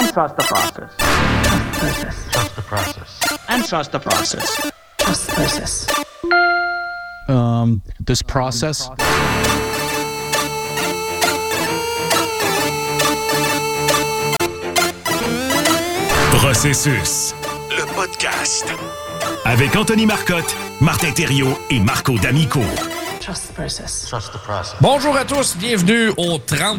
And trust the process. Trust the process. And trust the process. Trust the process. This process. Processus, le podcast. Avec Anthony Marcotte, Martin Thériault et Marco D'Amico. Trust the process. Trust the process. Bonjour à tous, bienvenue au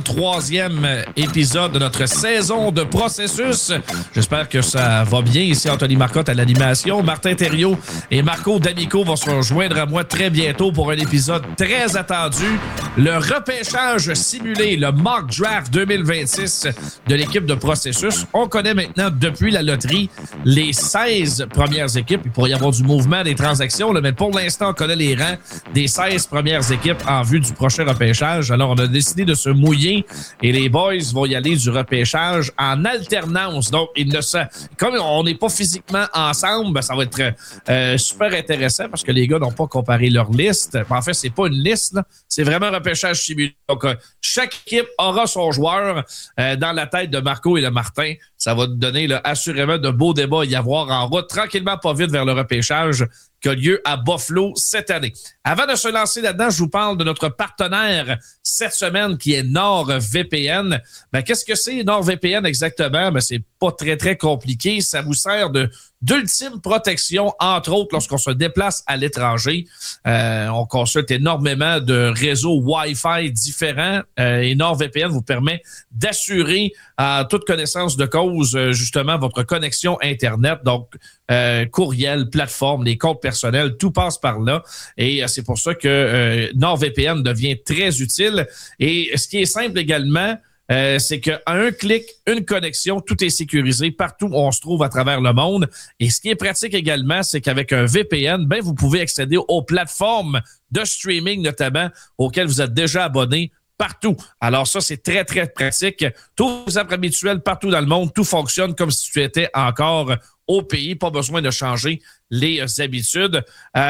33e épisode de notre saison de Processus. J'espère que ça va bien. Ici Anthony Marcotte à l'animation. Martin Thériault et Marco D'Amico vont se rejoindre à moi très bientôt pour un épisode très attendu. Le repêchage simulé, le mock draft 2026 de l'équipe de Processus. On connaît maintenant depuis la loterie les 16 premières équipes. Il pourrait y avoir du mouvement, des transactions, là, mais pour l'instant, on connaît les rangs des 16 premières équipes en vue du prochain repêchage. Alors, on a décidé de se mouiller et les boys vont y aller du repêchage en alternance. Donc, comme on n'est pas physiquement ensemble, ben, ça va être super intéressant parce que les gars n'ont pas comparé leur liste. En fait, c'est pas une liste, là. C'est vraiment un repêchage simulé. Donc, chaque équipe aura son joueur dans la tête de Marco et de Martin. Ça va nous donner là, assurément de beaux débats à y avoir en route, tranquillement, pas vite vers le repêchage qui a lieu à Buffalo cette année. Avant de se lancer là-dedans, je vous parle de notre partenaire cette semaine qui est NordVPN. Ben, qu'est-ce que c'est NordVPN exactement? Ben, c'est pas très, très compliqué. Ça vous sert d'ultime protection, entre autres, lorsqu'on se déplace à l'étranger. On consulte énormément de réseaux Wi-Fi différents et NordVPN vous permet d'assurer à toute connaissance de cause, justement, votre connexion Internet. Donc, courriel, plateforme, les comptes personnels, tout passe par là. Et c'est pour ça que NordVPN devient très utile. Et ce qui est simple également, c'est qu'à un clic, une connexion, tout est sécurisé partout où on se trouve à travers le monde. Et ce qui est pratique également, c'est qu'avec un VPN, ben, vous pouvez accéder aux plateformes de streaming, notamment, auxquelles vous êtes déjà abonné partout. Alors ça, c'est très, très pratique. Tous vos apps habituels partout dans le monde, tout fonctionne comme si tu étais encore au pays. Pas besoin de changer les habitudes.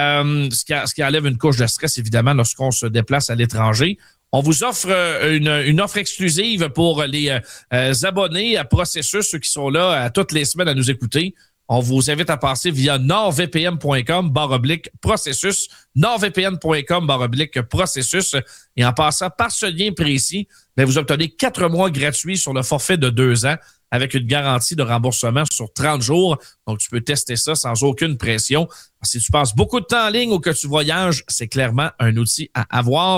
Ce qui enlève une couche de stress, évidemment, lorsqu'on se déplace à l'étranger. On vous offre une offre exclusive pour les abonnés à Processus, ceux qui sont là toutes les semaines à nous écouter. On vous invite à passer via nordvpn.com/processus, nordvpn.com/processus. Et en passant par ce lien précis, bien, vous obtenez 4 mois gratuits sur le forfait de 2 ans avec une garantie de remboursement sur 30 jours. Donc, tu peux tester ça sans aucune pression. Si tu passes beaucoup de temps en ligne ou que tu voyages, c'est clairement un outil à avoir.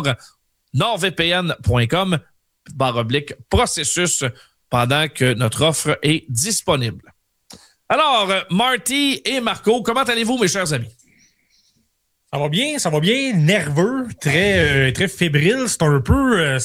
nordvpn.com/processus pendant que notre offre est disponible. Alors, Marty et Marco, comment allez-vous, mes chers amis? Ça va bien, nerveux, très fébrile. C'est un peu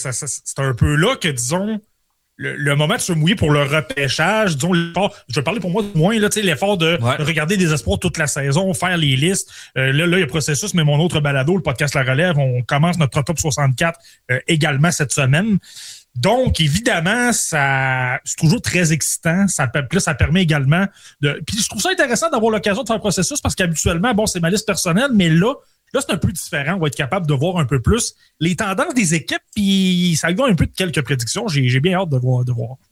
là que, disons, le moment de se mouiller pour le repêchage, disons, l'effort, je vais parler pour moi du moins, là, l'effort de regarder des espoirs toute la saison, faire les listes. Là, il y a Processus, mais mon autre balado, le podcast La Relève, on commence notre top 64 également cette semaine. Donc, évidemment, c'est toujours très excitant. Ça permet également de... Puis je trouve ça intéressant d'avoir l'occasion de faire un Processus parce qu'habituellement, bon, c'est ma liste personnelle, mais là, c'est un peu différent. On va être capable de voir un peu plus les tendances des équipes, puis ça va un peu de quelques prédictions. J'ai bien hâte de voir.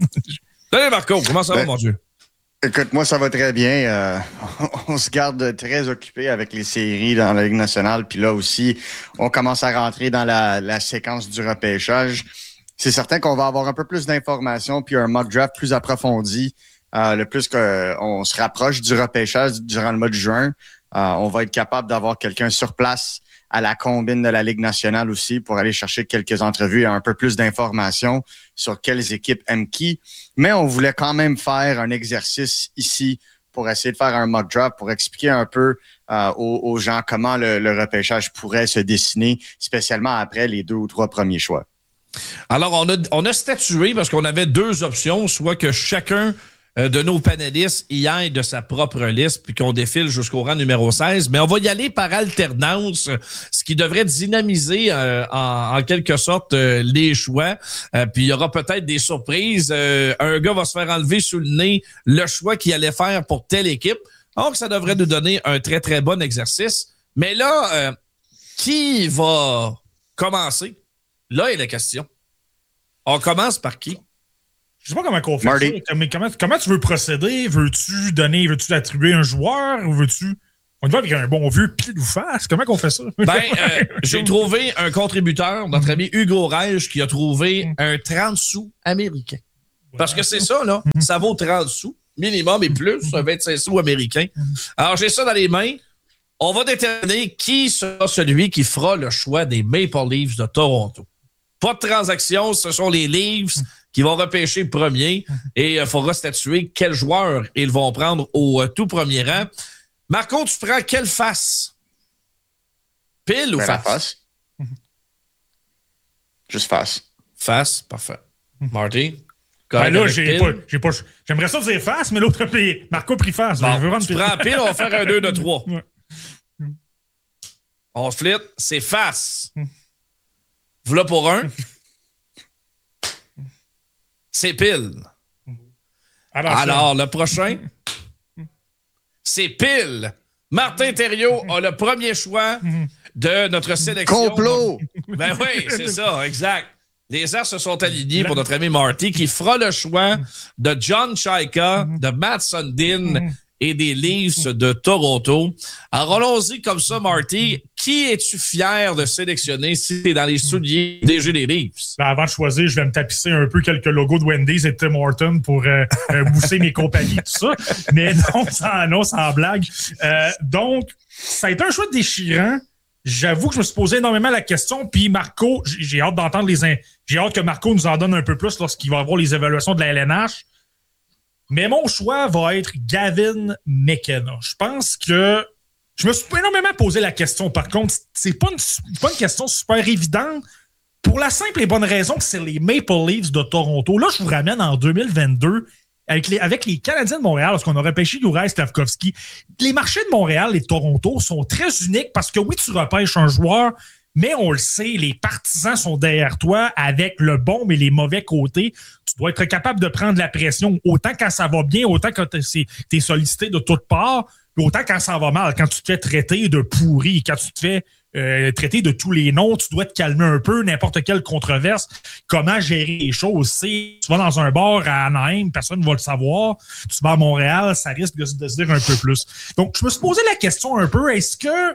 Salut Marco, comment ça va, mon Dieu? Écoute, moi, ça va très bien. On se garde très occupé avec les séries dans la Ligue nationale, puis là aussi, on commence à rentrer dans la séquence du repêchage. C'est certain qu'on va avoir un peu plus d'informations puis un mock draft plus approfondi. Le plus qu'on se rapproche du repêchage durant le mois de juin, on va être capable d'avoir quelqu'un sur place à la combine de la Ligue nationale aussi pour aller chercher quelques entrevues et un peu plus d'informations sur quelles équipes aiment qui. Mais on voulait quand même faire un exercice ici pour essayer de faire un mock draft, pour expliquer un peu aux gens comment le repêchage pourrait se dessiner, spécialement après les 2 ou 3 premiers choix. Alors, on a statué parce qu'on avait 2 options, soit que chacun de nos panélistes y aille de sa propre liste puis qu'on défile jusqu'au rang numéro 16. Mais on va y aller par alternance, ce qui devrait dynamiser en quelque sorte les choix. Puis il y aura peut-être des surprises. Un gars va se faire enlever sous le nez le choix qu'il allait faire pour telle équipe. Donc, ça devrait nous donner un très, très bon exercice. Mais là, qui va commencer? Là est la question. On commence par qui? Je sais pas comment on fait Marty. ça. Mais comment tu veux procéder? Veux-tu attribuer un joueur ou veux-tu... On y va avec un bon vieux pile ou face? Comment qu'on fait ça? J'ai trouvé un contributeur, notre ami Hugo Reich, qui a trouvé un 30 sous américain. Parce que c'est ça, là. Ça vaut 30 sous, minimum et plus, un 25 sous américain. Alors, j'ai ça dans les mains. On va déterminer qui sera celui qui fera le choix des Maple Leafs de Toronto. Pas de transaction, ce sont les Leafs qui vont repêcher premier et il faudra statuer quels joueurs ils vont prendre au tout premier rang. Marco, tu prends quelle face? Pile ou face? Face. Juste face. Face, parfait. Marty? Là, j'aimerais ça dire face, mais l'autre Marco a pris face. Bon, tu prends pile, on va faire un 2 de 3. Ouais. On flip, c'est face. Voilà pour un. C'est pile. Alors, le prochain, c'est pile. Martin Thériault a le premier choix de notre sélection. Complot! Ben oui, c'est ça, exact. Les arts se sont alignés pour notre ami Marty qui fera le choix de John Chaika, de Matt Sundin et des Leafs de Toronto. Alors, allons-y comme ça, Marty. Qui es-tu fier de sélectionner si tu es dans les souliers des jeux des Leafs? Avant de choisir, je vais me tapisser un peu quelques logos de Wendy's et Tim Hortons pour bousser mes compagnies, tout ça. Mais non, sans blague. Donc, ça a été un choix déchirant. J'avoue que je me suis posé énormément la question. Puis Marco, j'ai hâte d'entendre j'ai hâte que Marco nous en donne un peu plus lorsqu'il va avoir les évaluations de la LNH. Mais mon choix va être Gavin McKenna. Je pense que je me suis énormément posé la question. Par contre, c'est pas une question super évidente pour la simple et bonne raison que c'est les Maple Leafs de Toronto. Là, je vous ramène en 2022 avec les Canadiens de Montréal, lorsqu'on a repêché Juraj Slafkovský. Les marchés de Montréal et de Toronto sont très uniques parce que oui, tu repêches un joueur, mais on le sait, les partisans sont derrière toi avec le bon mais les mauvais côtés. Tu dois être capable de prendre la pression autant quand ça va bien, autant quand t'es sollicité de toutes parts, autant quand ça va mal, quand tu te fais traiter de pourri, quand tu te fais traiter de tous les noms, tu dois te calmer un peu, n'importe quelle controverse, comment gérer les choses. Tu vas dans un bar à Anaheim, personne ne va le savoir. Tu vas à Montréal, ça risque de se dire un peu plus. Donc, je me suis posé la question un peu, est-ce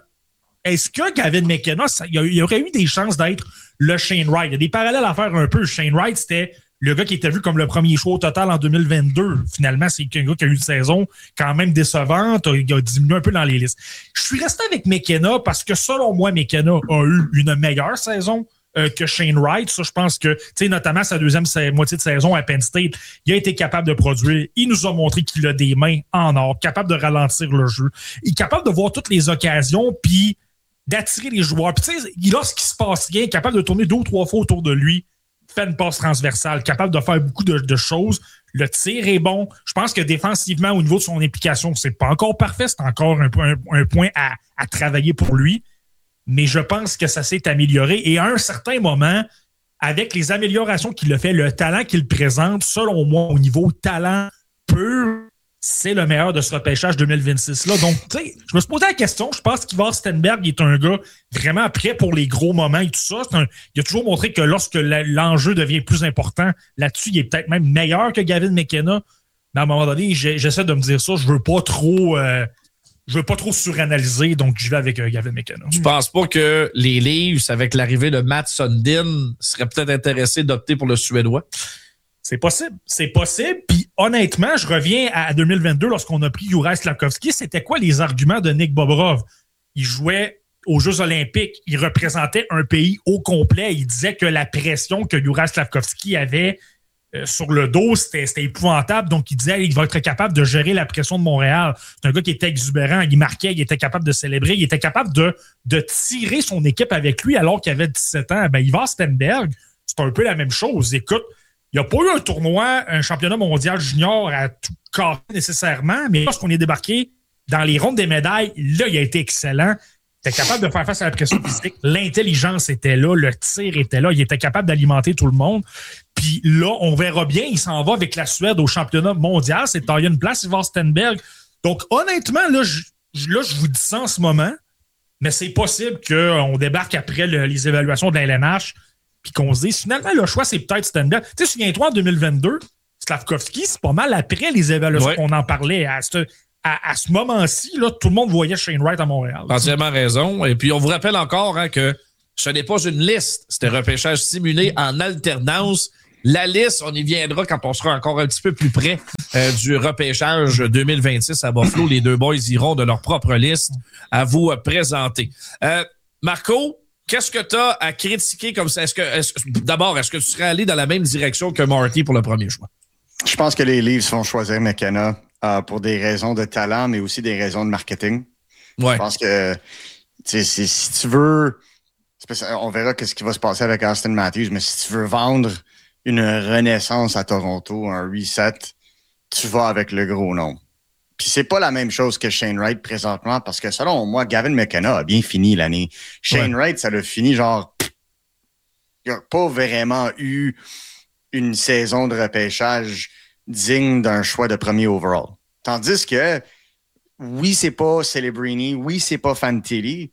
que Gavin McKenna, il y aurait eu des chances d'être le Shane Wright? Il y a des parallèles à faire un peu. Shane Wright, c'était le gars qui était vu comme le premier choix au total en 2022. Finalement, c'est un gars qui a eu une saison quand même décevante. Il a diminué un peu dans les listes. Je suis resté avec McKenna parce que, selon moi, McKenna a eu une meilleure saison que Shane Wright. Ça, je pense que, tu sais, notamment sa deuxième moitié de saison à Penn State, il a été capable de produire. Il nous a montré qu'il a des mains en or, capable de ralentir le jeu. Il est capable de voir toutes les occasions, puis d'attirer les joueurs. Puis, tu sais, lorsqu'il se passe rien, capable de tourner 2 ou 3 fois autour de lui, fait une passe transversale, capable de faire beaucoup de choses. Le tir est bon. Je pense que défensivement, au niveau de son implication, c'est pas encore parfait. C'est encore un point à travailler pour lui. Mais je pense que ça s'est amélioré. Et à un certain moment, avec les améliorations qu'il a fait, le talent qu'il présente, selon moi, au niveau talent pur, c'est le meilleur de ce repêchage 2026-là. Donc, tu sais, je me suis posé la question. Je pense qu'Ivar Stenberg est un gars vraiment prêt pour les gros moments et tout ça. Il a toujours montré que lorsque l'enjeu devient plus important, là-dessus, il est peut-être même meilleur que Gavin McKenna. Mais à un moment donné, j'essaie de me dire ça. Je veux pas trop suranalyser, donc je vais avec Gavin McKenna. Tu penses pas que les Leafs, avec l'arrivée de Matt Sundin, seraient peut-être intéressés d'opter pour le Suédois? C'est possible. Puis honnêtement, je reviens à 2022 lorsqu'on a pris Juraj Slafkovský. C'était quoi les arguments de Nick Bobrov? Il jouait aux Jeux olympiques. Il représentait un pays au complet. Il disait que la pression que Juraj Slafkovský avait sur le dos, c'était épouvantable. Donc, il disait qu'il va être capable de gérer la pression de Montréal. C'est un gars qui était exubérant. Il marquait, il était capable de célébrer. Il était capable de tirer son équipe avec lui alors qu'il avait 17 ans. Ben, Ivar Stenberg, c'est un peu la même chose. Écoute, il n'y a pas eu un tournoi, un championnat mondial junior à tout casser nécessairement, mais lorsqu'on est débarqué dans les rondes des médailles, là, il a été excellent. Il était capable de faire face à la pression physique. L'intelligence était là, le tir était là. Il était capable d'alimenter tout le monde. Puis là, on verra bien, il s'en va avec la Suède au championnat mondial. C'est taillé une place, Ivar Stenberg. Donc, honnêtement, là, je vous dis ça en ce moment, mais c'est possible qu'on débarque après les évaluations de la LNH puis qu'on se dise, finalement, le choix, c'est peut-être Stenberg. Tu sais, souviens-toi, en 2022, Slafkovský, c'est pas mal après les évaluations qu'on en parlait. À ce moment-ci, là, tout le monde voyait Shane Wright à Montréal. Entièrement raison. Et puis, on vous rappelle encore que ce n'est pas une liste. C'était un repêchage simulé en alternance. La liste, on y viendra quand on sera encore un petit peu plus près du repêchage 2026 à Buffalo. Les deux boys iront de leur propre liste à vous présenter. Marco, qu'est-ce que tu as à critiquer comme ça? D'abord, est-ce que tu serais allé dans la même direction que Marty pour le premier choix? Je pense que les Leafs vont choisir McKenna pour des raisons de talent, mais aussi des raisons de marketing. Ouais. Je pense que si tu veux... On verra ce qui va se passer avec Austin Matthews, mais si tu veux vendre une renaissance à Toronto, un reset, tu vas avec le gros nom. Puis c'est pas la même chose que Shane Wright présentement, parce que selon moi, Gavin McKenna a bien fini l'année. Shane Wright, ça l'a fini genre... Il n'a pas vraiment eu une saison de repêchage digne d'un choix de premier overall. Tandis que, oui, c'est pas Celebrini, oui, c'est pas Fantilli,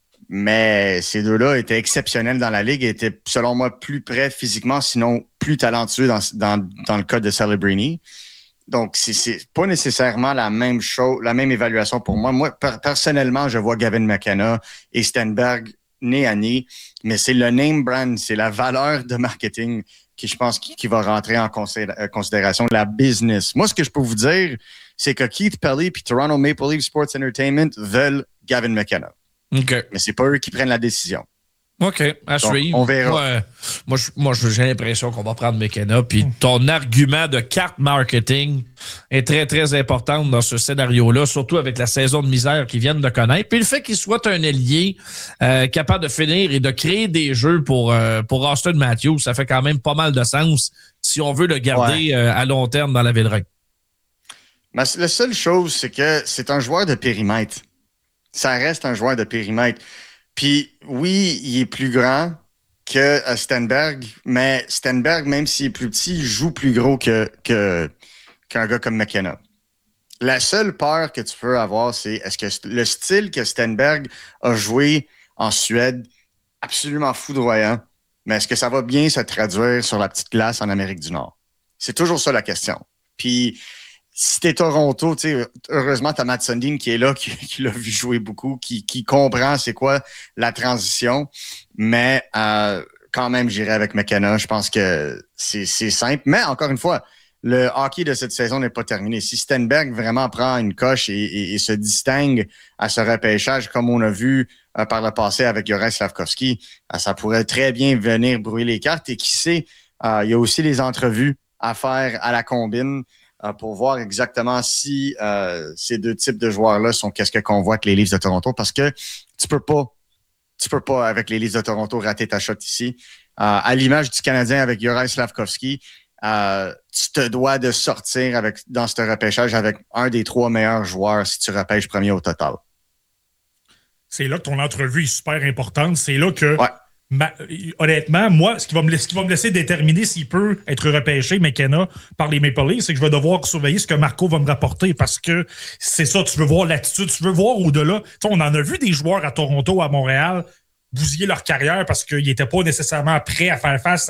mais ces deux-là étaient exceptionnels dans la ligue et étaient, selon moi, plus près physiquement, sinon plus talentueux dans le cas de Celebrini. Donc, c'est pas nécessairement la même chose, la même évaluation pour moi. Moi, personnellement, je vois Gavin McKenna et Stenberg nez à nez, mais c'est le name brand, c'est la valeur de marketing qui, je pense, qui va rentrer en considération, la business. Moi, ce que je peux vous dire, c'est que Keith Pelly et Toronto Maple Leaf Sports Entertainment veulent Gavin McKenna. OK. Mais c'est pas eux qui prennent la décision. OK, à suivre. On verra. Moi, j'ai l'impression qu'on va prendre McKenna. Puis ton argument de carte marketing est très, très important dans ce scénario-là, surtout avec la saison de misère qu'ils viennent de connaître. Puis le fait qu'il soit un ailier capable de finir et de créer des jeux pour Austin Matthews, ça fait quand même pas mal de sens si on veut le garder à long terme dans la Ville-Reine. Mais la seule chose, c'est que c'est un joueur de périmètre. Ça reste un joueur de périmètre. Puis, oui, il est plus grand que Stenberg, mais Stenberg, même s'il est plus petit, il joue plus gros qu'un gars comme McKenna. La seule peur que tu peux avoir, c'est est-ce que le style que Stenberg a joué en Suède, absolument foudroyant, mais est-ce que ça va bien se traduire sur la petite glace en Amérique du Nord? C'est toujours ça la question. Puis, si t'es Toronto, heureusement, t'as Matt Sundin qui est là, qui l'a vu jouer beaucoup, qui comprend c'est quoi la transition. Mais quand même, j'irai avec McKenna. Je pense que c'est simple. Mais encore une fois, le hockey de cette saison n'est pas terminé. Si Stenberg vraiment prend une coche et se distingue à ce repêchage, comme on a vu par le passé avec Juraj Slafkovský, ça pourrait très bien venir brouiller les cartes. Et qui sait, il y a aussi les entrevues à faire à la combine pour voir exactement si ces deux types de joueurs-là sont qu'est-ce que convoitent les Leafs de Toronto, parce que tu peux pas avec les Leafs de Toronto rater ta shot ici. À l'image du Canadien avec Juraj Slafkovský, tu te dois de sortir dans ce repêchage avec un des 3 meilleurs joueurs si tu repêches premier au total. C'est là que ton entrevue est super importante. C'est là que... Ouais. Honnêtement, moi, ce qui va me laisser déterminer s'il peut être repêché, McKenna, par les Maple Leafs, c'est que je vais devoir surveiller ce que Marco va me rapporter, parce que c'est ça, tu veux voir l'attitude, tu veux voir au-delà. T'sais, on en a vu des joueurs à Toronto, à Montréal, bousiller leur carrière parce qu'ils n'étaient pas nécessairement prêts à faire face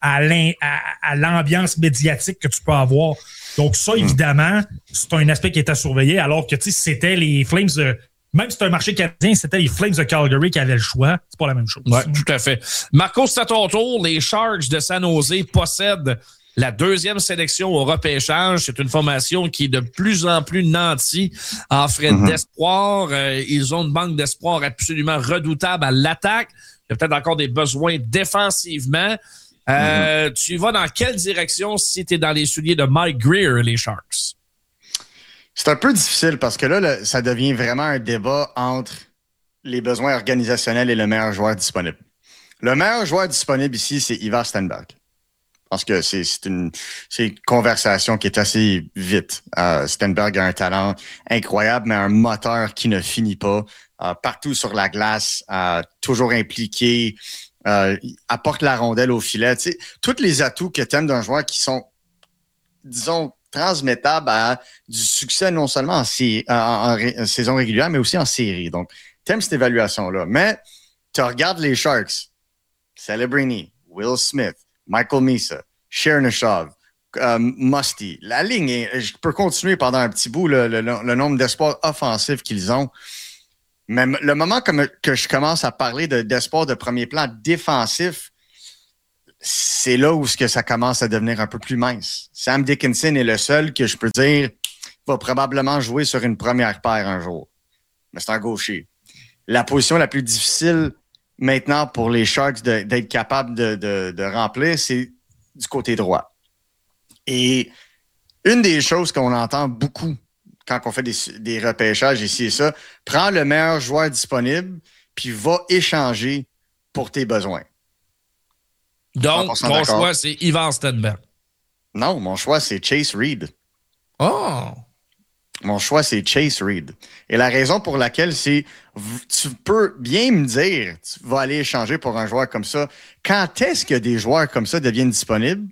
à l'ambiance médiatique que tu peux avoir. Donc ça, évidemment, c'est un aspect qui est à surveiller, alors que c'était les Flames de... Même si c'est un marché canadien, c'était les Flames de Calgary qui avaient le choix. C'est pas la même chose. Oui, tout à fait. Marco, c'est à ton tour. Les Sharks de San Jose possèdent la 2e sélection au repêchage. C'est une formation qui est de plus en plus nantie en frais d'espoir. Ils ont une banque d'espoir absolument redoutable à l'attaque. Il y a peut-être encore des besoins défensivement. Tu vas dans quelle direction si tu es dans les souliers de Mike Grier, les Sharks? C'est un peu difficile parce que là, ça devient vraiment un débat entre les besoins organisationnels et le meilleur joueur disponible. Le meilleur joueur disponible ici, c'est Ivar Stenberg. Parce que c'est une conversation qui est assez vite. Stenberg a un talent incroyable, mais un moteur qui ne finit pas. Partout sur la glace, toujours impliqué, apporte la rondelle au filet. Tu sais, tous les atouts que tu aimes d'un joueur qui sont, disons, transmettable à du succès non seulement en saison régulière, mais aussi en série. Donc, t'aimes cette évaluation-là. Mais tu regardes les Sharks, Celebrini, Will Smith, Michael Misa, Chernyshov, Musty. La ligne, je peux continuer pendant un petit bout le nombre d'espoirs offensifs qu'ils ont. Mais le moment que je commence à parler d'espoirs de premier plan défensif, c'est là où ça commence à devenir un peu plus mince. Sam Dickinson est le seul que je peux dire va probablement jouer sur une première paire un jour. Mais c'est un gaucher. La position la plus difficile maintenant pour les Sharks d'être capables de remplir, c'est du côté droit. Et une des choses qu'on entend beaucoup quand on fait des repêchages ici et ça, prends le meilleur joueur disponible puis va échanger pour tes besoins. Donc, ton choix, c'est Ivan Stenberg. Non, mon choix, c'est Chase Reed. Oh! Mon choix, c'est Chase Reed. Et la raison pour laquelle c'est... Tu peux bien me dire, tu vas aller échanger pour un joueur comme ça. Quand est-ce que des joueurs comme ça deviennent disponibles?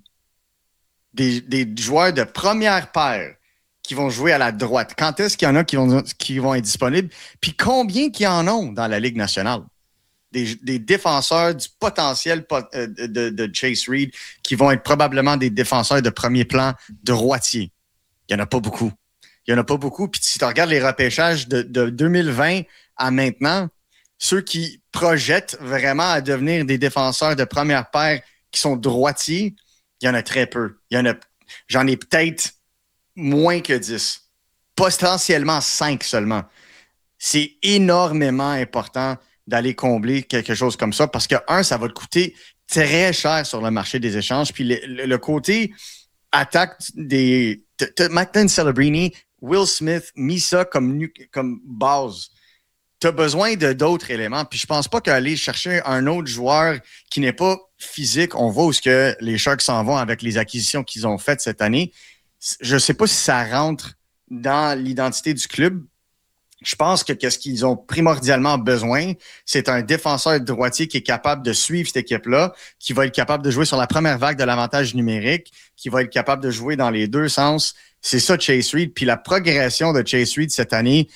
Des joueurs de première paire qui vont jouer à la droite. Quand est-ce qu'il y en a qui vont être disponibles? Puis combien qu'il y en a dans la Ligue nationale? Des défenseurs du potentiel de Chase Reed qui vont être probablement des défenseurs de premier plan droitier. Il n'y en a pas beaucoup. Puis si tu regardes les repêchages de 2020 à maintenant, ceux qui projettent vraiment à devenir des défenseurs de première paire qui sont droitiers, il y en a très peu. J'en ai peut-être moins que 10. Potentiellement 5 seulement. C'est énormément important d'aller combler quelque chose comme ça parce que, ça va te coûter très cher sur le marché des échanges. Puis le côté attaque des... Macklin Celebrini, Will Smith, mis ça comme base. Tu as besoin d'autres éléments. Puis je pense pas qu'aller chercher un autre joueur qui n'est pas physique, on voit où ce que les Sharks s'en vont avec les acquisitions qu'ils ont faites cette année. Je sais pas si ça rentre dans l'identité du club. Je pense que ce qu'ils ont primordialement besoin, c'est un défenseur droitier qui est capable de suivre cette équipe-là, qui va être capable de jouer sur la première vague de l'avantage numérique, qui va être capable de jouer dans les deux sens. C'est ça, Chase Reed. Puis la progression de Chase Reed cette année,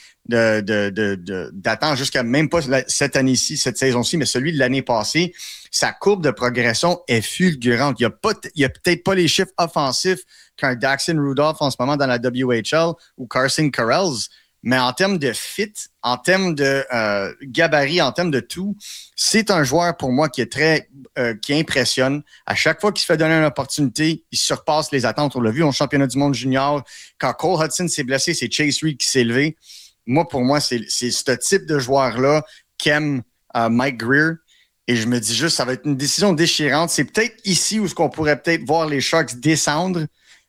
d'attendre jusqu'à même pas cette année-ci, cette saison-ci, mais celui de l'année passée, sa courbe de progression est fulgurante. Il y a peut-être pas les chiffres offensifs qu'un Daxon Rudolph en ce moment dans la WHL ou Carson Karels, mais en termes de fit, en termes de gabarit, en termes de tout, c'est un joueur pour moi qui impressionne. À chaque fois qu'il se fait donner une opportunité, il surpasse les attentes. On l'a vu au championnat du monde junior. Quand Cole Hudson s'est blessé, c'est Chase Reed qui s'est levé. Pour moi, c'est ce type de joueur-là qu'aime Mike Grier. Et je me dis juste, ça va être une décision déchirante. C'est peut-être ici où on pourrait peut-être voir les Sharks descendre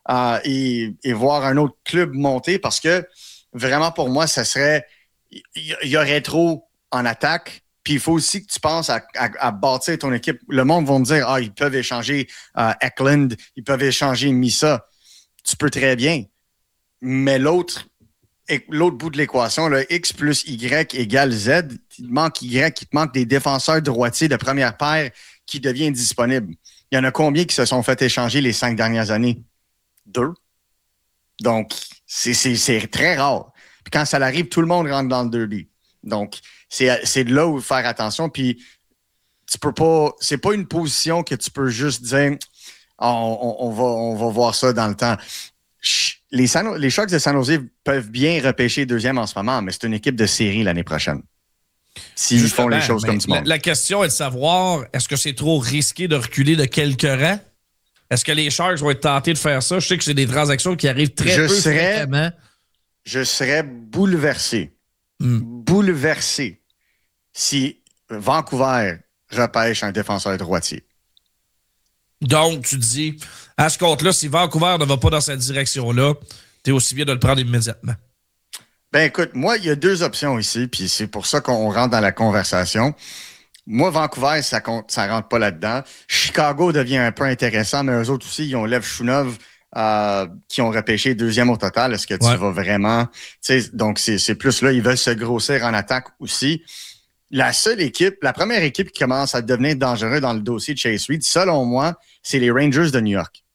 et voir un autre club monter parce que vraiment, pour moi, ça serait... Il y aurait trop en attaque. Puis il faut aussi que tu penses à bâtir ton équipe. Le monde va me dire, ils peuvent échanger Eklund, ils peuvent échanger Misa. Tu peux très bien. Mais l'autre bout de l'équation, là, X plus Y égale Z, il te manque Y, il te manque des défenseurs droitiers de première paire qui deviennent disponibles. Il y en a combien qui se sont fait échanger les 5 dernières années? 2. Donc, c'est très rare. Puis quand ça arrive, tout le monde rentre dans le derby. Donc, c'est de là où faire attention. Puis, tu peux pas... C'est pas une position que tu peux juste dire on va voir ça dans le temps. Les Sharks de San Jose peuvent bien repêcher deuxième en ce moment, mais c'est une équipe de série l'année prochaine. S'ils font les choses comme du monde. La question est de savoir, est-ce que c'est trop risqué de reculer de quelques rangs? Est-ce que les Sharks vont être tentés de faire ça? Je sais que c'est des transactions qui arrivent très peu fréquemment. Je serais bouleversé. Bouleversé si Vancouver repêche un défenseur droitier. Donc, tu dis, à ce compte-là, si Vancouver ne va pas dans cette direction-là, t'es aussi bien de le prendre immédiatement. Ben écoute, moi, il y a 2 options ici, puis c'est pour ça qu'on rentre dans la conversation. Moi, Vancouver, ça rentre pas là-dedans. Chicago devient un peu intéressant, mais eux autres aussi, ils ont Lev Shunov qui ont repêché 2e au total. Est-ce que tu vas vraiment... Donc, c'est plus là, ils veulent se grossir en attaque aussi. La première équipe qui commence à devenir dangereuse dans le dossier de Chase Reed, selon moi, c'est les Rangers de New York.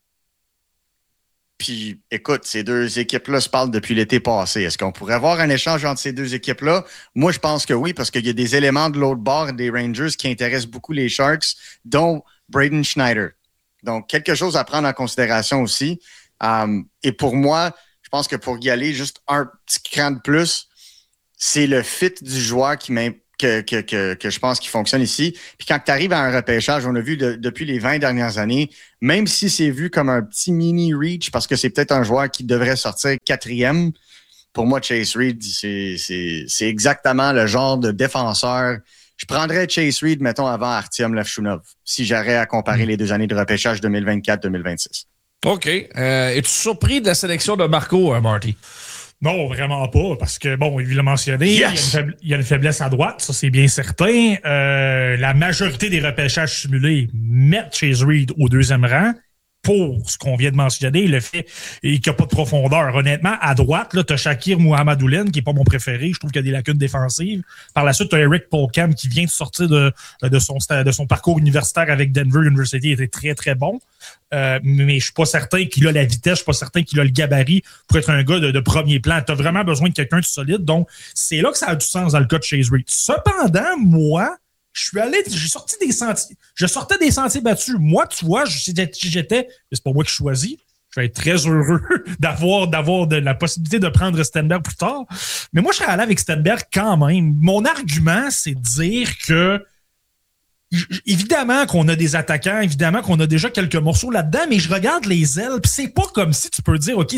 Puis, écoute, ces 2 équipes-là se parlent depuis l'été passé. Est-ce qu'on pourrait avoir un échange entre ces 2 équipes-là? Moi, je pense que oui, parce qu'il y a des éléments de l'autre bord des Rangers qui intéressent beaucoup les Sharks, dont Braden Schneider. Donc, quelque chose à prendre en considération aussi. Et pour moi, je pense que pour y aller juste un petit cran de plus, c'est le fit du joueur que je pense qui fonctionne ici. Puis quand tu arrives à un repêchage, on a vu depuis les 20 dernières années, même si c'est vu comme un petit mini reach, parce que c'est peut-être un joueur qui devrait sortir 4e, pour moi, Chase Reed, c'est exactement le genre de défenseur. Je prendrais Chase Reed, mettons, avant Artyom Levchunov, si j'aurais à comparer les 2 années de repêchage 2024-2026. OK. Es-tu surpris de la sélection de Marco, Marty? Non, vraiment pas, parce que, bon, il l'a mentionné, yes! il y a une faiblesse à droite, ça c'est bien certain. La majorité des repêchages simulés mettent Chase Reed au 2e rang. Pour ce qu'on vient de mentionner, le fait qu'il n'y a pas de profondeur. Honnêtement, à droite, tu as Shakir Muhammad-Oulin, qui n'est pas mon préféré. Je trouve qu'il y a des lacunes défensives. Par la suite, tu as Eric Polkham, qui vient de sortir de son parcours universitaire avec Denver University. Il était très, très bon. Mais je suis pas certain qu'il a la vitesse, je suis pas certain qu'il a le gabarit pour être un gars de premier plan. Tu as vraiment besoin de quelqu'un de solide. Donc, c'est là que ça a du sens dans le cas de Chase Reed. Cependant, moi, je sortais des sentiers battus. Moi, tu vois, c'est pas moi qui choisis. Je vais être très heureux d'avoir de la possibilité de prendre Stenberg plus tard. Mais moi, je serais allé avec Stenberg quand même. Mon argument, c'est de dire que évidemment qu'on a des attaquants, évidemment qu'on a déjà quelques morceaux là-dedans, mais je regarde les ailes, puis c'est pas comme si tu peux dire, OK,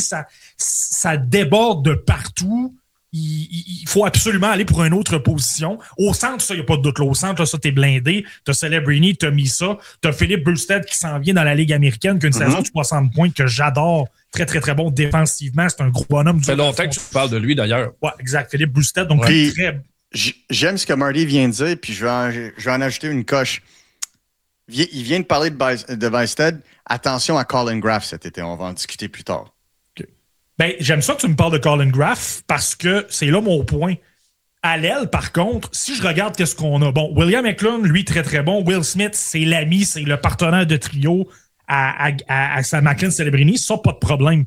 ça déborde de partout. Il faut absolument aller pour une autre position. Au centre, ça, il n'y a pas de doute. Là, au centre, là, ça, t'es blindé. T'as Celebrini, t'as Misa, t'as Philippe Burstead qui s'en vient dans la Ligue américaine, qui a une saison de 60 points que j'adore. Très, très, très bon défensivement. C'est un gros bonhomme. Ça fait longtemps que tu parles de lui, d'ailleurs. Ouais, exact. Philippe Burstead. Donc, très... J'aime ce que Marty vient de dire, puis je vais en ajouter une coche. Il vient de parler de Burstead. Attention à Colin Graff cet été. On va en discuter plus tard. Ben, j'aime ça que tu me parles de Colin Graff parce que c'est là mon point. À l'aile, par contre, si je regarde qu'est-ce qu'on a. Bon, William Eklund, lui, très, très bon. Will Smith, c'est l'ami, c'est le partenaire de trio à Macklin Celebrini. Ça, pas de problème.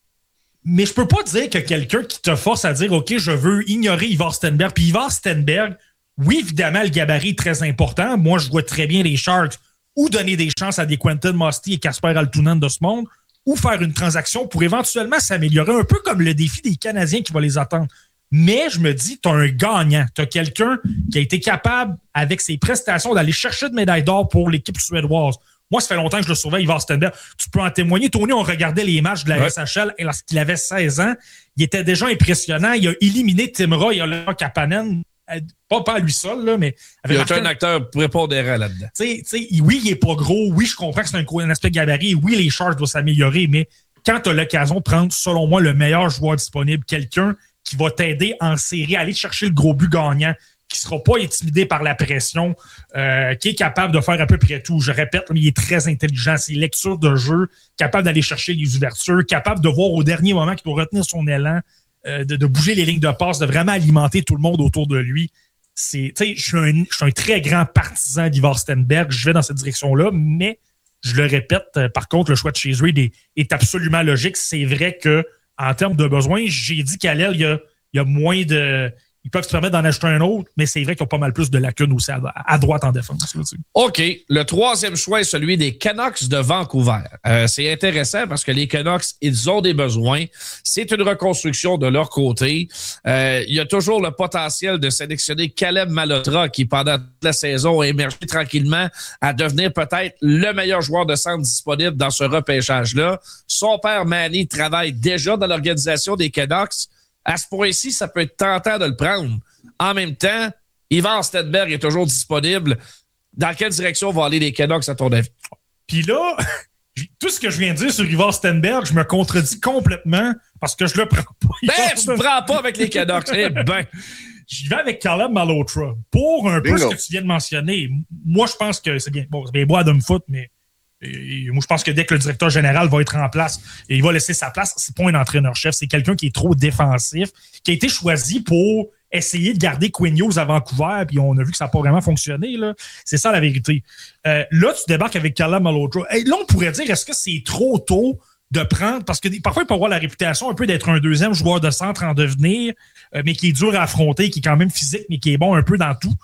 Mais je peux pas dire que quelqu'un qui te force à dire, OK, je veux ignorer Ivar Stenberg. Puis Ivar Stenberg, oui, évidemment, le gabarit est très important. Moi, je vois très bien les Sharks ou donner des chances à des Quentin Musty et Casper Altunen de ce monde, ou faire une transaction pour éventuellement s'améliorer, un peu comme le défi des Canadiens qui va les attendre. Mais je me dis, tu as un gagnant. Tu as quelqu'un qui a été capable, avec ses prestations, d'aller chercher de médailles d'or pour l'équipe suédoise. Moi, ça fait longtemps que je le surveille, Ivar Stenberg. Tu peux en témoigner. Tony, on regardait les matchs de la SHL et lorsqu'il avait 16 ans, il était déjà impressionnant. Il a éliminé Tim Roy et Oliver Kapanen. Pas à lui seul, là, mais... Il y a un acteur prépondérant là-dedans. Oui, il est pas gros. Oui, je comprends que c'est un aspect gabarit. Oui, les Sharks doivent s'améliorer, mais quand tu as l'occasion de prendre, selon moi, le meilleur joueur disponible, quelqu'un qui va t'aider en série à aller chercher le gros but gagnant, qui ne sera pas intimidé par la pression, qui est capable de faire à peu près tout. Je répète, mais il est très intelligent. Ses lectures de jeu, capable d'aller chercher les ouvertures, capable de voir au dernier moment qu'il doit retenir son élan, de bouger les lignes de passe, de vraiment alimenter tout le monde autour de lui. Je suis un très grand partisan d'Ivar Stenberg. Je vais dans cette direction-là, mais je le répète, par contre, le choix de Chase Reed est absolument logique. C'est vrai qu'en termes de besoins, j'ai dit qu'à l'aile, il y a moins de... Ils peuvent se permettre d'en acheter un autre, mais c'est vrai qu'ils ont pas mal plus de lacunes aussi à droite en défense. Là, OK. Le 3e choix est celui des Canucks de Vancouver. C'est intéressant parce que les Canucks, ils ont des besoins. C'est une reconstruction de leur côté. Il y a toujours le potentiel de sélectionner Caleb Malhotra qui, pendant toute la saison, a émergé tranquillement à devenir peut-être le meilleur joueur de centre disponible dans ce repêchage-là. Son père, Manny, travaille déjà dans l'organisation des Canucks. À ce point-ci, ça peut être tentant de le prendre. En même temps, Ivar Stenberg est toujours disponible. Dans quelle direction vont aller les Canucks, à ton avis? Puis là, tout ce que je viens de dire sur Ivar Stenberg, je me contredis complètement parce que je le prends pas. Tu ne prends pas avec les Canucks. Eh ben. Je vais avec Caleb Malhotra. Pour un peu ce que tu viens de mentionner, moi, je pense que c'est bien. Bon, c'est bien beau à Adam Foot, mais moi, je pense que dès que le directeur général va être en place et il va laisser sa place, c'est pas un entraîneur-chef, c'est quelqu'un qui est trop défensif, qui a été choisi pour essayer de garder Quinn Hughes à Vancouver, puis on a vu que ça n'a pas vraiment fonctionné. Là. C'est ça la vérité. Là, tu débarques avec Caleb Malhotra. Là, on pourrait dire, est-ce que c'est trop tôt de prendre, parce que parfois, il peut avoir la réputation un peu d'être un deuxième joueur de centre en devenir, mais qui est dur à affronter, qui est quand même physique, mais qui est bon un peu dans tout.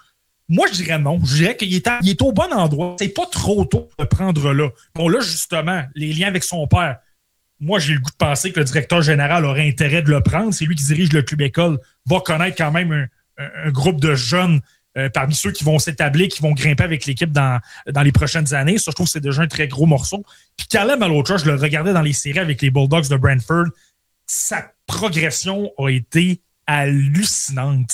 Moi, je dirais non. Je dirais qu'il est au bon endroit. C'est pas trop tôt de prendre là. Bon, là, justement, les liens avec son père. Moi, j'ai le goût de penser que le directeur général aurait intérêt de le prendre. C'est lui qui dirige le club école, va connaître quand même un groupe de jeunes parmi ceux qui vont s'établir, qui vont grimper avec l'équipe dans les prochaines années. Ça, je trouve que c'est déjà un très gros morceau. Puis Caleb Malhotra, je le regardais dans les séries avec les Bulldogs de Brantford. Sa progression a été hallucinante.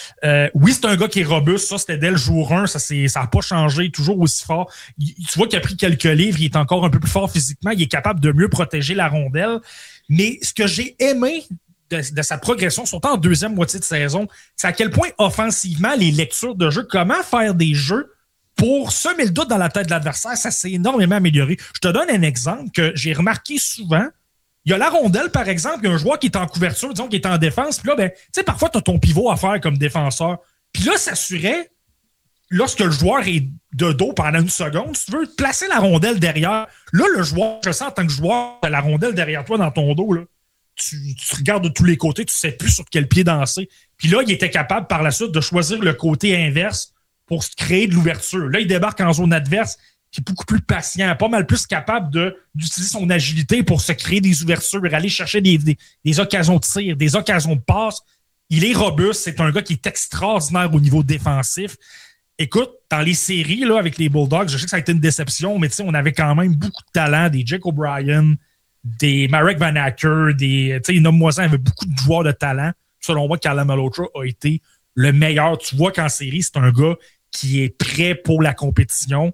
Oui, c'est un gars qui est robuste. Ça, c'était dès le jour 1. Ça n'a pas changé. Toujours aussi fort. Tu vois qu'il a pris quelques livres. Il est encore un peu plus fort physiquement. Il est capable de mieux protéger la rondelle. Mais ce que j'ai aimé de sa progression, surtout en deuxième moitié de saison, c'est à quel point offensivement, les lectures de jeu, comment faire des jeux pour semer le doute dans la tête de l'adversaire, ça s'est énormément amélioré. Je te donne un exemple que j'ai remarqué souvent. Il y a la rondelle, par exemple, il y a un joueur qui est en couverture, disons, qui est en défense, puis là, tu sais, parfois, tu as ton pivot à faire comme défenseur. Puis là, s'assurer, lorsque le joueur est de dos pendant une seconde, si tu veux placer la rondelle derrière, là, le joueur, je sens en tant que joueur, tu as la rondelle derrière toi dans ton dos, là. Tu regardes de tous les côtés, tu ne sais plus sur quel pied danser. Puis là, il était capable par la suite de choisir le côté inverse pour se créer de l'ouverture. Là, il débarque en zone adverse, qui est beaucoup plus patient, pas mal plus capable d'utiliser son agilité pour se créer des ouvertures, aller chercher des occasions de tir, des occasions de passe. Il est robuste, c'est un gars qui est extraordinaire au niveau défensif. Écoute, dans les séries là, avec les Bulldogs, je sais que ça a été une déception, mais on avait quand même beaucoup de talent, des Jake O'Brien, des Marek Van Acker, nomme-moi ça, il y avait beaucoup de joueurs de talent. Selon moi, Caleb Malhotra a été le meilleur. Tu vois qu'en série, c'est un gars qui est prêt pour la compétition.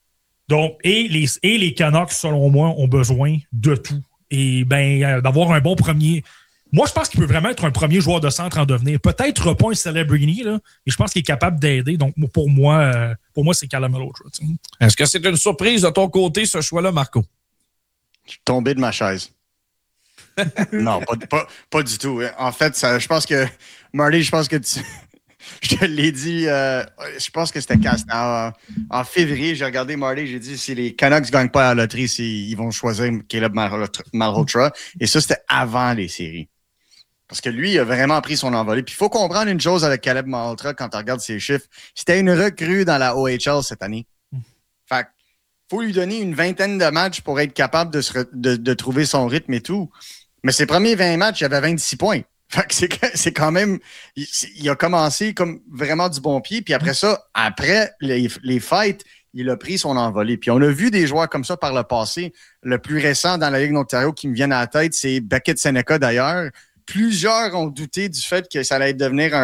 Donc, et les Canucks, selon moi, ont besoin de tout. Et d'avoir un bon premier. Moi, je pense qu'il peut vraiment être un premier joueur de centre en devenir. Peut-être pas un celebrity, là, mais je pense qu'il est capable d'aider. Donc, pour moi, c'est Caleb Malhotra. Est-ce que c'est une surprise de ton côté, ce choix-là, Marco? Je suis tombé de ma chaise. Non, pas du tout. En fait, je pense que, Marty, je te l'ai dit, je pense que c'était en février, j'ai regardé Marty, j'ai dit si les Canucks ne gagnent pas à la loterie, ils vont choisir Caleb Malhotra. Et ça, c'était avant les séries. Parce que lui, il a vraiment pris son envolée. Puis il faut comprendre une chose avec Caleb Malhotra quand tu regardes ses chiffres. C'était une recrue dans la OHL cette année. Fait faut lui donner une vingtaine de matchs pour être capable de trouver son rythme et tout. Mais ses premiers 20 matchs, il avait 26 points. Fait que c'est quand même... Il a commencé comme vraiment du bon pied. Puis après ça, après les fights, il a pris son envolée. Puis on a vu des joueurs comme ça par le passé. Le plus récent dans la Ligue d'Ontario qui me vient à la tête, c'est Beckett Seneca d'ailleurs. Plusieurs ont douté du fait que ça allait devenir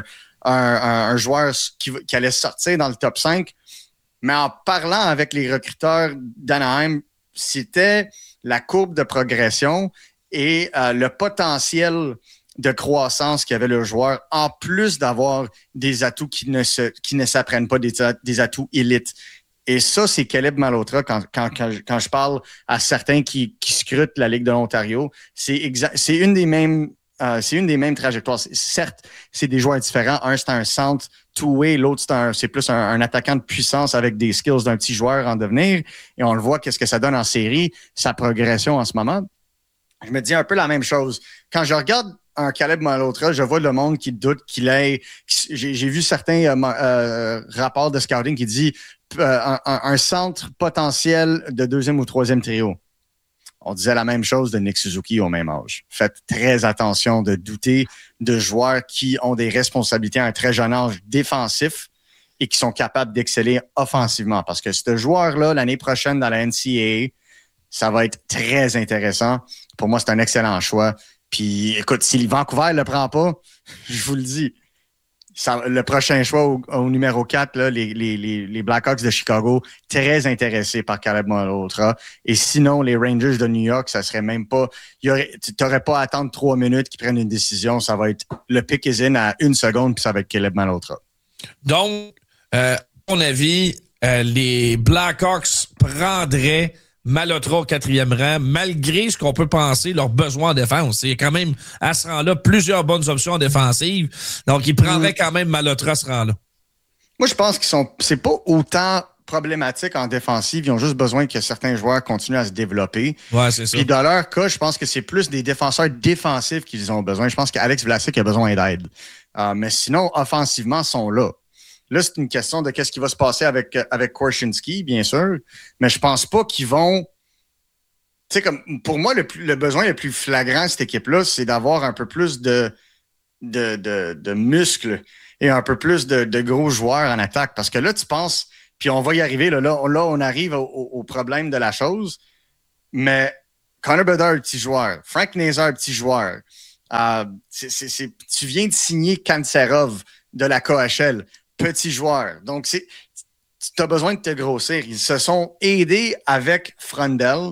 un joueur qui allait sortir dans le top 5. Mais en parlant avec les recruteurs d'Anaheim, c'était la courbe de progression et le potentiel de croissance qu'avait le joueur, en plus d'avoir des atouts qui ne s'apprennent pas, des atouts élites. Et ça, c'est Caleb Malhotra, quand je parle à certains qui scrutent la Ligue de l'Ontario, c'est une des mêmes trajectoires. Certes, c'est des joueurs différents. Un, c'est un centre two-way. L'autre, c'est plus un attaquant de puissance avec des skills d'un petit joueur en devenir. Et on le voit, qu'est-ce que ça donne en série, sa progression en ce moment. Je me dis un peu la même chose. Quand je regarde un Caleb Malhotra, je vois le monde qui doute qu'il ait... J'ai vu certains rapports de scouting qui disent un centre potentiel de deuxième ou troisième trio. On disait la même chose de Nick Suzuki au même âge. Faites très attention de douter de joueurs qui ont des responsabilités à un très jeune âge défensif et qui sont capables d'exceller offensivement. Parce que ce joueur-là, l'année prochaine dans la NCAA, ça va être très intéressant. Pour moi, c'est un excellent choix. Puis, écoute, si Vancouver ne le prend pas, je vous le dis, le prochain choix au numéro 4, là, les Blackhawks de Chicago, très intéressés par Caleb Malhotra. Et sinon, les Rangers de New York, ça serait même pas... Tu n'aurais pas à attendre 3 minutes qu'ils prennent une décision. Ça va être le pick is in à 1 seconde, puis ça va être Caleb Malhotra. Donc, à mon avis, les Blackhawks prendraient Malhotra au 4e rang, malgré ce qu'on peut penser, leurs besoins en défense. Il y a quand même, à ce rang-là, plusieurs bonnes options en défensive. Donc, ils prendraient quand même Malhotra à ce rang-là. Moi, je pense c'est pas autant problématique en défensive. Ils ont juste besoin que certains joueurs continuent à se développer. Ouais, c'est ça. Puis dans leur cas, je pense que c'est plus des défenseurs défensifs qu'ils ont besoin. Je pense qu'Alex Vlasic a besoin d'aide. Mais sinon, offensivement, ils sont là. Là, c'est une question de qu'est-ce qui va se passer avec Korchinski, bien sûr, mais je pense pas qu'ils vont... Tu sais, comme pour moi, le besoin le plus flagrant de cette équipe-là, c'est d'avoir un peu plus de muscles et un peu plus de gros joueurs en attaque. Parce que là, tu penses... Puis on va y arriver. Là on arrive au problème de la chose. Mais Connor Bedard, petit joueur. Frank Nazar, petit joueur. Tu viens de signer Kantserov de la KHL. Petit joueur. Donc, tu as besoin de te grossir. Ils se sont aidés avec Frundell.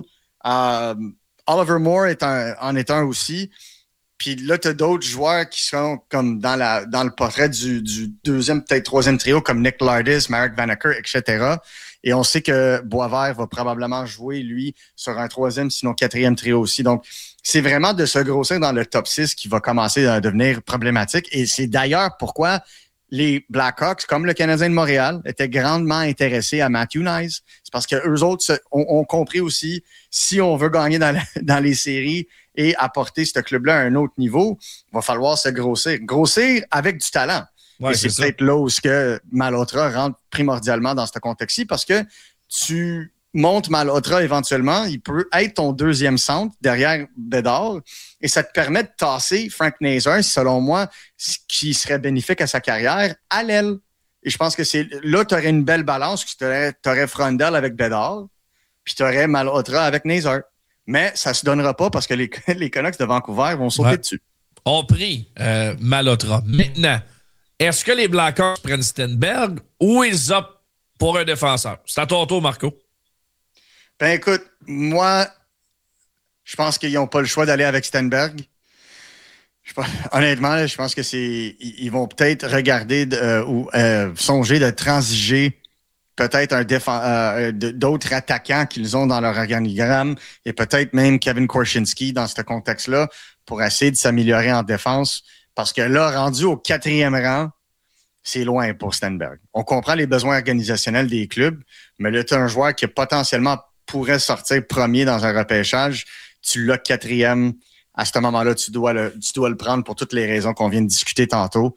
Oliver Moore en est un aussi. Puis là, tu as d'autres joueurs qui sont comme dans le portrait du deuxième, peut-être troisième trio, comme Nick Lardis, Marek Vanacker, etc. Et on sait que Boisvert va probablement jouer, lui, sur un troisième, sinon quatrième trio aussi. Donc, c'est vraiment de se grossir dans le top 6 qui va commencer à devenir problématique. Et c'est d'ailleurs pourquoi les Blackhawks, comme le Canadien de Montréal, étaient grandement intéressés à Matthew Knies. C'est parce qu'eux autres ont compris aussi, si on veut gagner dans les séries et apporter ce club-là à un autre niveau, il va falloir se grossir. Grossir avec du talent. Ouais, et c'est peut-être là où Malhotra rentre primordialement dans ce contexte-ci, parce que tu montes Malhotra éventuellement, il peut être ton deuxième centre derrière Bedard, et ça te permet de tasser Frank Nazar, selon moi, ce qui serait bénéfique à sa carrière, à l'aile. Et je pense que là, tu aurais une belle balance, tu aurais Frundell avec Bedard, puis tu aurais Malhotra avec Nazar. Mais ça ne se donnera pas parce que les Canucks de Vancouver vont sauter dessus. On prie Malhotra. Maintenant, est-ce que les Blackhawks prennent Stenberg ou ils optent pour un défenseur? C'est à ton tour, Marco. Ben écoute, moi, je pense qu'ils n'ont pas le choix d'aller avec Stenberg. Honnêtement, je pense que ils vont peut-être regarder ou songer de transiger peut-être d'autres attaquants qu'ils ont dans leur organigramme et peut-être même Kevin Korchinski dans ce contexte-là pour essayer de s'améliorer en défense. Parce que là, rendu au 4e rang, c'est loin pour Stenberg. On comprend les besoins organisationnels des clubs, mais là, tu as un joueur qui potentiellement pourrait sortir premier dans un repêchage. Tu l'as 4e. À ce moment-là, tu dois le prendre pour toutes les raisons qu'on vient de discuter tantôt.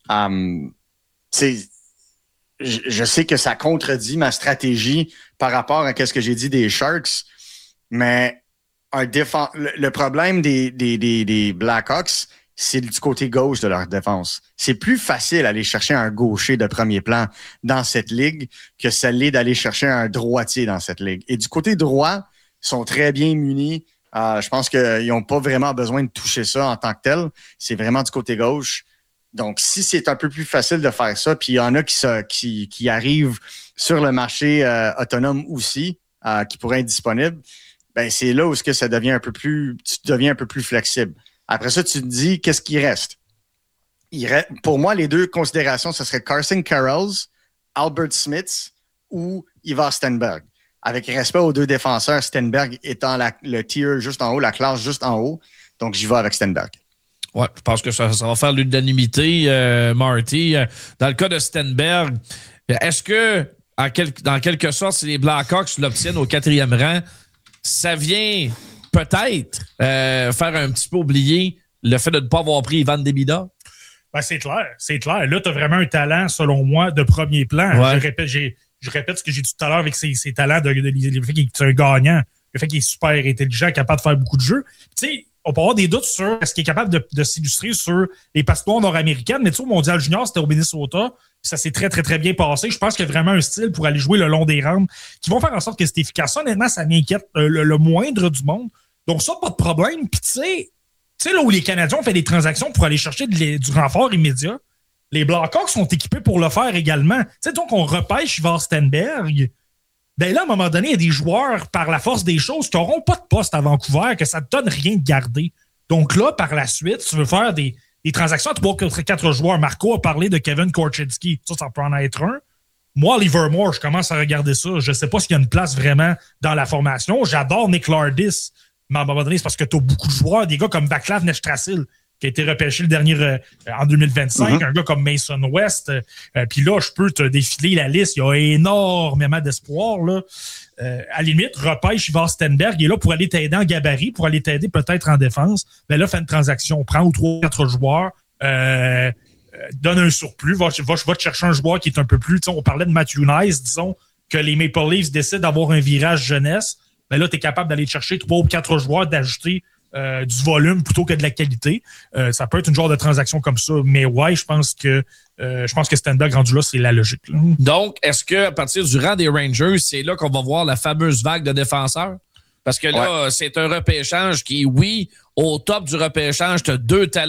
Je sais que ça contredit ma stratégie par rapport à ce que j'ai dit des Sharks, mais le problème des Blackhawks, c'est du côté gauche de leur défense. C'est plus facile d'aller chercher un gaucher de premier plan dans cette ligue que ça l'est d'aller chercher un droitier dans cette ligue. Et du côté droit, ils sont très bien munis. Je pense qu'ils n'ont pas vraiment besoin de toucher ça en tant que tel. C'est vraiment du côté gauche. Donc, si c'est un peu plus facile de faire ça, puis il y en a qui arrivent sur le marché autonome aussi, qui pourraient être disponibles, ben c'est là où ça devient tu deviens un peu plus flexible. Après ça, tu te dis, qu'est-ce qui reste? Pour moi, les deux considérations, ce serait Carson Karels, Albert Smith ou Ivar Stenberg. Avec respect aux deux défenseurs, Stenberg étant le tier juste en haut, la classe juste en haut. Donc, j'y vais avec Stenberg. Ouais, je pense que ça va faire l'unanimité, Marty. Dans le cas de Stenberg, est-ce que, dans quelque sorte, si les Blackhawks l'obtiennent au 4e rang, ça vient peut-être faire un petit peu oublier le fait de ne pas avoir pris Ivan Demida? Ben, c'est clair. Là, tu as vraiment un talent, selon moi, de premier plan. Ouais. Je répète ce que j'ai dit tout à l'heure avec ses talents, le fait qu'il est un gagnant, le fait qu'il est super intelligent, capable de faire beaucoup de jeux. Tu sais, on peut avoir des doutes sur est-ce qu'il est capable de s'illustrer sur les passeports nord-américaines, mais tu sais, au Mondial Junior, c'était au Minnesota, ça s'est très, très, très bien passé. Je pense qu'il y a vraiment un style pour aller jouer le long des rampes qui vont faire en sorte que c'est efficace. Ça, honnêtement, ça m'inquiète le moindre du monde. Donc ça, pas de problème. Puis tu sais, là où les Canadiens ont fait des transactions pour aller chercher du renfort immédiat, les Blackhawks sont équipés pour le faire également. Tu sais, donc on repêche Ivar Stenberg. Ben là, à un moment donné, il y a des joueurs, par la force des choses, qui n'auront pas de poste à Vancouver, que ça ne te donne rien de garder. Donc là, par la suite, tu veux faire des transactions à 3-4 joueurs. Marco a parlé de Kevin Korchinski. Ça peut en être un. Moi, Livermore, je commence à regarder ça. Je ne sais pas s'il y a une place vraiment dans la formation. J'adore Nick Lardis. Mais à un moment donné, c'est parce que tu as beaucoup de joueurs, des gars comme Vaclav Nestrasil, qui a été repêché le dernier en 2025, un gars comme Mason West. Puis là, je peux te défiler la liste. Il y a énormément d'espoir. Là. À la limite, repêche Ivar Stenberg. Il est là pour aller t'aider en gabarit, pour aller t'aider peut-être en défense. Ben là, fais une transaction. Prends 3 ou 4 joueurs. donne un surplus, va te chercher un joueur qui est un peu plus... On parlait de Matthew Nice, disons, que les Maple Leafs décident d'avoir un virage jeunesse. Ben là, tu es capable d'aller chercher 3 ou 4 joueurs, d'ajouter du volume plutôt que de la qualité. Ça peut être une genre de transaction comme ça. Mais ouais, je pense que Stenberg rendu là, c'est la logique. Là. Donc, est-ce qu'à partir du rang des Rangers, c'est là qu'on va voir la fameuse vague de défenseurs? Parce que là, c'est un repêchage qui, oui, au top du repêchage, tu as 2 talents